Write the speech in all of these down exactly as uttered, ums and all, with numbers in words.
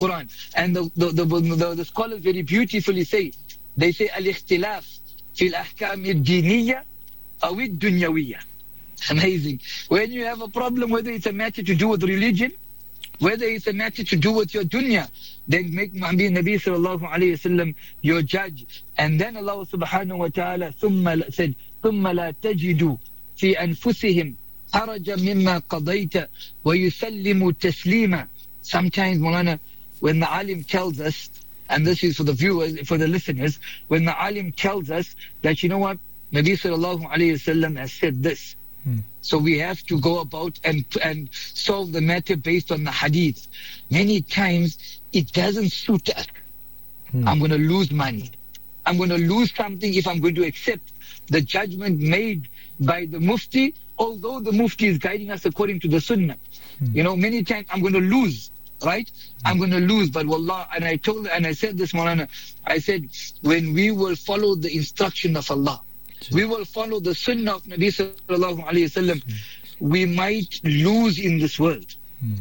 Quran. And the, the, the, the, the scholars very beautifully say, they say, al-ikhtilaf fi al-ahkam al-diniyya aw al-dunyawiyya. Amazing. When you have a problem, whether it's a matter to do with religion, whether it's a matter to do with your dunya, then make Muhammad Nabi sallallahu alayhi wa sallam your judge. And then Allah subhanahu wa ta'ala ثم said, ثم لا تجدوا في أنفسهم حرجا مما قضيت ويسلموا تسليما. Sometimes, Maulana, when the alim tells us, and this is for the viewers, for the listeners, when the alim tells us that, you know what, Nabi sallallahu alayhi wa sallam has said this, Hmm. so we have to go about and and solve the matter based on the hadith. Many times it doesn't suit us. Hmm. I'm going to lose money. I'm going to lose something if I'm going to accept the judgment made by the mufti, although the mufti is guiding us according to the sunnah. Hmm. You know, many times I'm going to lose, right? Hmm. I'm going to lose, but wallah, and I told, and I said this, Maulana, I said, when we will follow the instruction of Allah, we will follow the sunnah of Nabi sallallahu alayhi wasallam, we might lose in this world. Mm.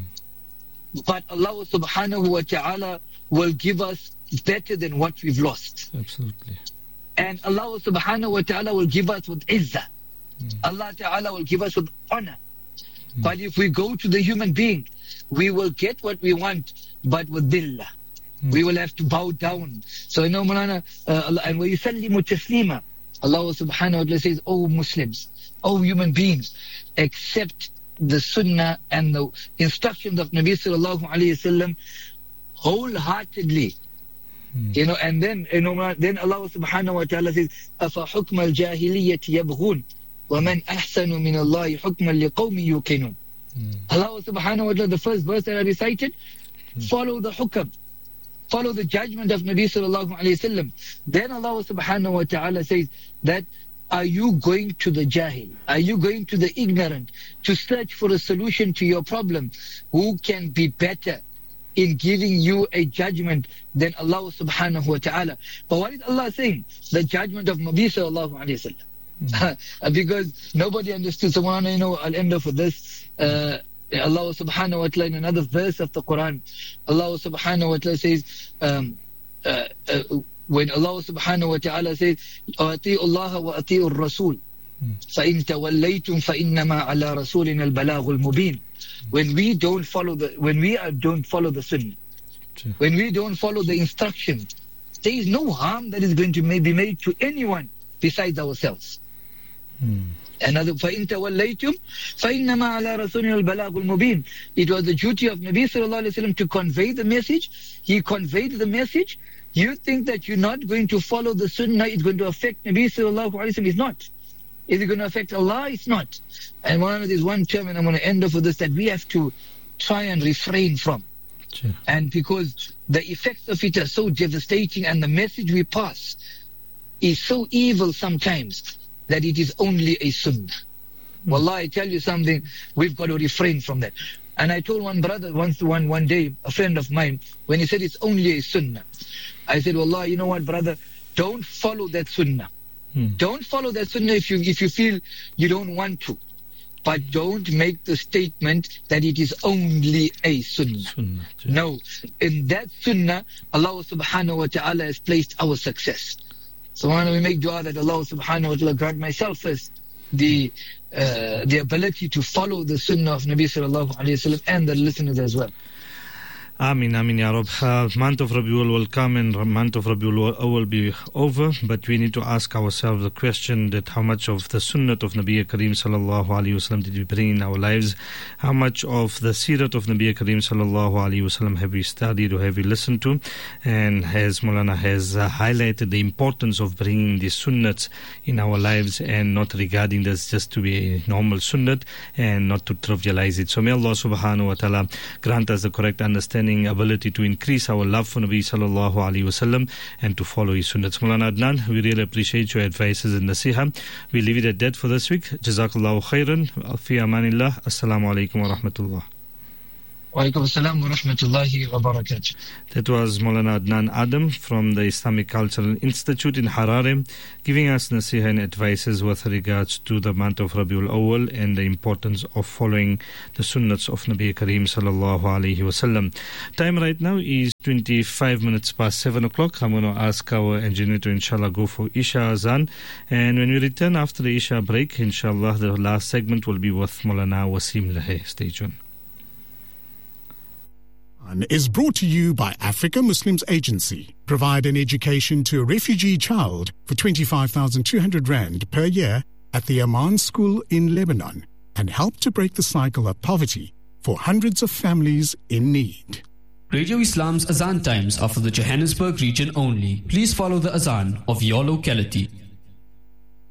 But Allah subhanahu wa ta'ala will give us better than what we've lost. Absolutely. And Allah subhanahu wa ta'ala will give us with izzah. Mm. Allah ta'ala will give us with honor. Mm. But if we go to the human being, we will get what we want, but with dillah. Mm. We will have to bow down. So, you know, Mulana, uh, and wa yusallimu taslima. Allah subhanahu wa ta'ala says, oh Muslims, oh human beings, accept the sunnah and the instructions of Nabi sallallahu alayhi wasallam wholeheartedly. Hmm. You know, and then, you know, then Allah subhanahu wa ta'ala says, أَفَحُكْمَ الْجَاهِلِيَّةِ يَبْغُونَ وَمَنْ أَحْسَنُ مِنَ اللَّهِ حُكْمًا لِقَوْمٍ يُوقِنُونَ. Allah subhanahu wa ta'ala, the first verse that I recited, hmm. follow the hukam. Follow the judgment of Nabi sallallahu alayhi wasallam. Then Allah subhanahu wa ta'ala says that, are you going to the jahil? Are you going to the ignorant to search for a solution to your problem? Who can be better in giving you a judgment than Allah subhanahu wa ta'ala? But what is Allah saying? The judgment of Nabi sallallahu alayhi wasallam. Mm. Because nobody understood. So you know, I'll end off with this. Uh, Allah subhanahu wa ta'ala in another verse of the Quran, Allah subhanahu wa ta'ala says, um, uh, uh, when Allah subhanahu wa ta'ala says, أَطِيعُ اللَّهَ وَأَطِيعُ الرَّسُولِ فَإِن تَوَلَّيْتُمْ فَإِنَّمَا عَلَى رَسُولِنَا الْبَلَاغُ الْمُبِينَ. When we don't follow the, when we are, don't follow the sunnah, when we don't follow the instruction, there is no harm that is going to be made to anyone besides ourselves. Hmm. Another, فَإِن تَوَلَّيْتُمْ فَإِنَّمَا عَلَى رَسُولِنَا الْبَلَاغُ الْمُبِينَ. It was the duty of Nabi sallallahu alayhi wa sallam to convey the message. He conveyed the message. You think that you're not going to follow the sunnah, it's going to affect Nabi sallallahu alayhi wa sallam. It's not. Is it going to affect Allah? It's not. And one of these one term, and I'm going to end off with this, that we have to try and refrain from. Sure. And because the effects of it are so devastating, and the message we pass is so evil sometimes, that it is only a sunnah. Mm. Wallah, I tell you something, we've got to refrain from that. And I told one brother once, one one day, a friend of mine, when he said it's only a sunnah, I said, Wallah, you know what, brother, don't follow that sunnah. Mm. Don't follow that sunnah if you if you feel you don't want to. But don't make the statement that it is only a sunnah. sunnah no, in that sunnah, Allah subhanahu wa ta'ala has placed our success. So why don't we make dua that Allah subhanahu wa ta'ala grant myself first the uh, the ability to follow the sunnah of Nabi sallallahu alayhi wa sallam, and the listeners as well. Amin, Amin, Ya Rab. Uh, month of Rabiul will come and month of Rabiul will be over, but we need to ask ourselves the question that how much of the sunnah of Nabi Kareem sallallahu alayhi wasallam did we bring in our lives? How much of the sirat of Nabi Kareem sallallahu alayhi wasallam have we studied or have we listened to? And as Maulana has uh, highlighted the importance of bringing the sunnats in our lives and not regarding this just to be a normal sunnat and not to trivialize it. So may Allah subhanahu wa ta'ala grant us the correct understanding, ability to increase our love for Nabi sallallahu alaihi wasallam and to follow his sunnahs. Maulana Adnan, we really appreciate your advices and nasiha. We leave it at that for this week. Jazakallahu khairan. Fi amanillah. Assalamu alaikum wa rahmatullah. Wa alaikum assalam wa rahmatullahi wa barakatuh. That was Maulana Adnan Adam from the Islamic Cultural Institute in Harare, giving us nasiha and advices with regards to the month of Rabiul Awwal and the importance of following the sunnats of Nabi Kareem sallallahu alayhi wasallam. Time right now is twenty-five minutes past seven o'clock. I'm going to ask our engineer to inshallah go for Isha Azan. And when we return after the Isha break, inshallah, the last segment will be with Maulana Wasim Lahe. Stay tuned. Is brought to you by Africa Muslims Agency. Provide an education to a refugee child for twenty-five thousand two hundred rand per year at the Aman School in Lebanon and help to break the cycle of poverty for hundreds of families in need. Radio Islam's Azan times are for the Johannesburg region only. Please follow the Azan of your locality.